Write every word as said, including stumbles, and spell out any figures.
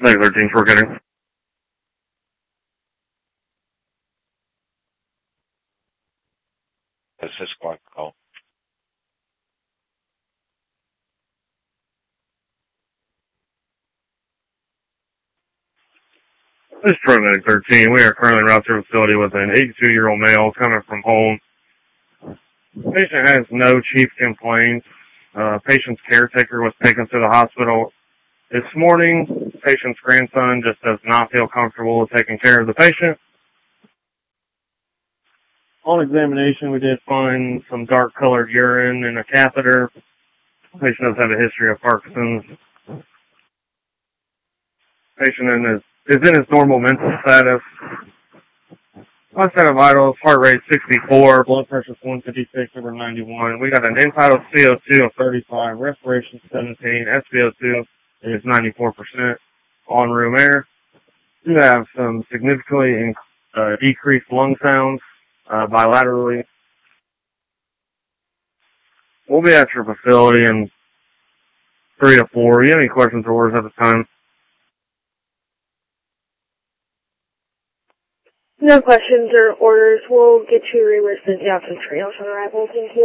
Thanks, thirteen for getting. This is Clark call. This is Paramedic thirteen. We are currently in route to a facility with an eighty-two-year-old male coming from home. Patient has no chief complaints. Uh, patient's caretaker was taken to the hospital this morning. Patient's grandson just does not feel comfortable with taking care of the patient. On examination, we did find some dark-colored urine in a catheter. Patient does have a history of Parkinson's. Patient in his, is in his normal mental status. Last set of vitals, heart rate sixty-four, blood pressure one fifty-six over ninety-one. We got an entitled C O two of thirty-five, respiration seventeen, S p O two is ninety-four percent on room air. We have some significantly in, uh, decreased lung sounds uh, bilaterally. We'll be at your facility in three to four. Do you have any questions or orders at the time? No questions or orders. We'll get you reimbursement after triage on arrival. Thank you.